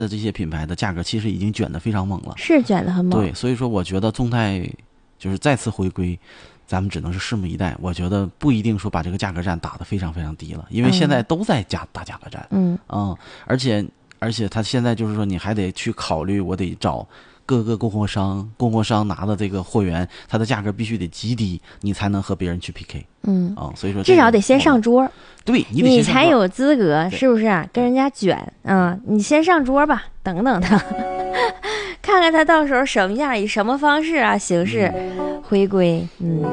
的这些品牌的价格其实已经卷得非常猛了， 是卷得很猛。 对，所以说我觉得众泰就是再次回归，咱们只能是拭目以待。我觉得不一定说把这个价格战打得非常非常低了，因为现在都在打价格战。而且他现在就是说你还得去考虑，我得找各个供货商拿的这个货源，它的价格必须得极低，你才能和别人去 PK。所以说至少得先上桌， 对， 你才有资格，是不是啊？跟人家卷，你先上桌吧，等等他，看看他到时候什么样，以什么方式啊形式回归。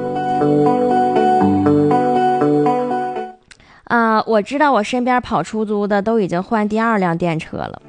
我知道我身边跑出租的都已经换第2辆电车了。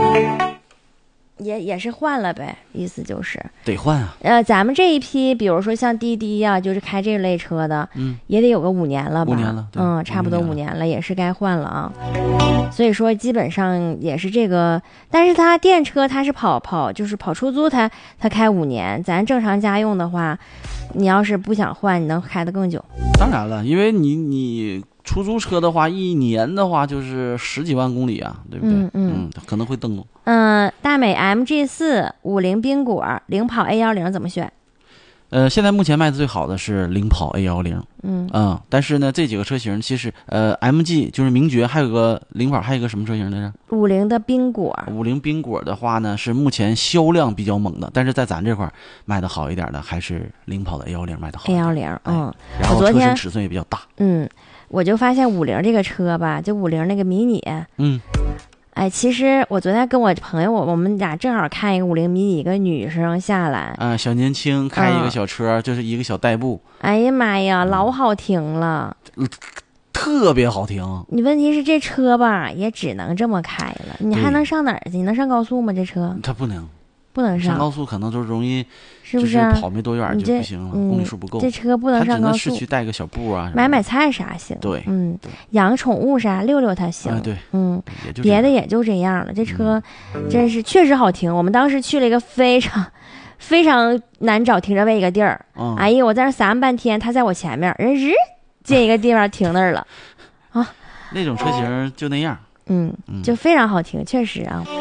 也是换了呗，意思就是得换啊。 咱们这一批，比如说像滴滴呀，就是开这类车的，也得有个5年了吧？5 年了， 差不多5年了，也是该换了啊。所以说基本上也是这个，但是它电车它是就是跑出租，它开5年，咱正常家用的话，你要是不想换，你能开得更久。 当然了，因为你出租车的话，1年的话就是10几万公里啊，对不对？可能会登陆。 大美 MG4 50冰果领跑 A10怎么选？ 现在目前卖的最好的是领跑 A10。但是呢，这几个车型其实MG 就是名爵，还有个领跑，还有个什么车型来着 ？50的冰果。 50冰果的话呢，是目前销量比较猛的，但是在咱这块卖的好一点的还是领跑的 A10卖的好。 A10， 然后车身尺寸也比较大。 我就发现50这个车吧，就50那个迷你。其实我昨天跟我朋友，我们俩正好看一个50迷你，一个女生下来， 小年轻开一个小车，就是一个小代步。 哎呀妈呀，老好听了， 特别好听。 你问题是这车吧，也只能这么开了，你还能上哪儿去？你能上高速吗？这车它不能上高速，可能就容易， 是不是就是跑没多远就不行了，公里数不够。 这车不能上高速， 它只能市区带个小步啊， 买菜啥行？ 对， 养宠物啥溜溜它行。 对， 别的也就这样了。这车真是确实好停。我们当时去了一个非常非常难找停车位一个地儿，哎呀，我在那撒半天，他在我前面，人日进一个地方停那儿了啊。 那种车型就那样， 就非常好停，确实啊。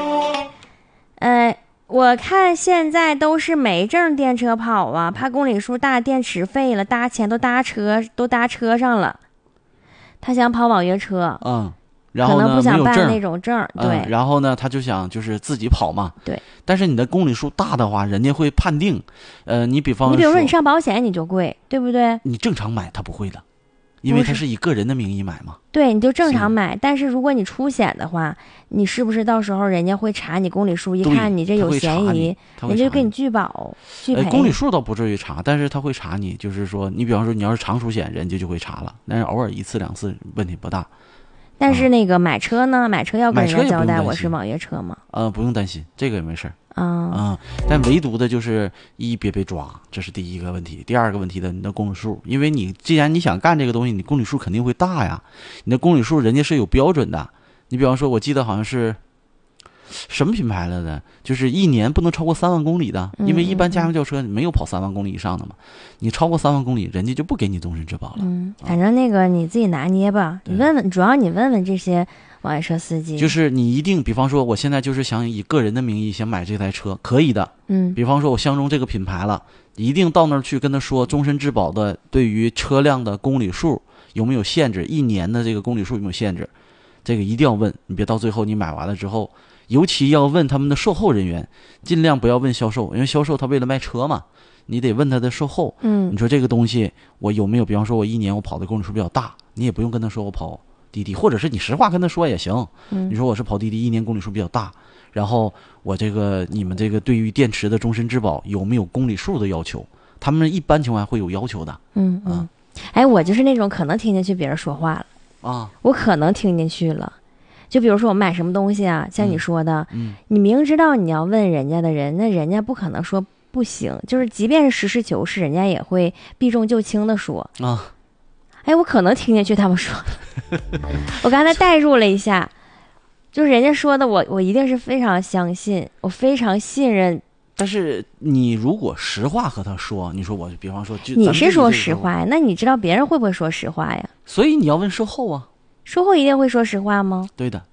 我看现在都是没证电车跑啊，怕公里数大，电池废了，搭钱都搭车上了。他想跑网约车， 然后呢可能不想办那种证，对。 然后呢，他就想就是自己跑嘛， 对。 但是你的公里数大的话，人家会判定，你比如说你上保险你就贵，对不对？ 你正常买他不会的。因为他是以个人的名义买嘛， 对，你就正常买。但是如果你出险的话，你是不是到时候人家会查你公里数，一看你这有嫌疑，人家就给你拒保拒赔。 公里数倒不至于查，但是他会查你，就是说你比方说你要是常出险，人家就会查了，但是偶尔1次2次问题不大。 但是那个买车呢，买车要跟人家交代我是网约车吗？ 不用担心，这个也没事。但唯独的就是别被抓，这是第一个问题。第二个问题的，你的公里数，因为你既然你想干这个东西，你公里数肯定会大呀。你的公里数人家是有标准的，你比方说，我记得好像是什么品牌来的，就是1年不能超过3万公里的，因为一般家用轿车没有跑3万公里以上的嘛，你超过3万公里，人家就不给你终身质保了。 反正那个你自己拿捏吧，你问问，主要你问问这些网约车司机， 就是你一定，比方说我现在就是想以个人的名义想买这台车，可以的。比方说我相中这个品牌了，一定到那儿去跟他说终身质保的，对于车辆的公里数有没有限制，1年的这个公里数有没有限制，这个一定要问，你别到最后你买完了之后，尤其要问他们的售后人员，尽量不要问销售，因为销售他为了卖车嘛，你得问他的售后。你说这个东西我有没有，比方说我1年我跑的公里数比较大，你也不用跟他说我跑滴滴，或者是你实话跟他说也行。你说我是跑滴滴，1年公里数比较大，然后我这个你们这个对于电池的终身质保有没有公里数的要求？他们一般情况下会有要求的。 我就是那种可能听进去别人说话了我可能听进去了。就比如说我买什么东西啊，像你说的，你明知道你要问人家的人，那人家不可能说不行，就是即便是实事求是，人家也会避重就轻的说我可能听进去他们说我刚才代入了一下，就是人家说的我一定是非常相信，我非常信任。 但是你如果实话和他说，你说我比方说你是说实话呀，那你知道别人会不会说实话呀？ 所以你要问售后啊。 售后一定会说实话吗？ 对的，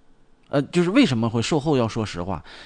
就是为什么会售后要说实话？